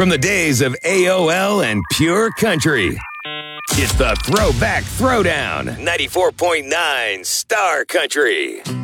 from the days of AOL and Pure Country. It's the Throwback Throwdown, 94.9 Star Country.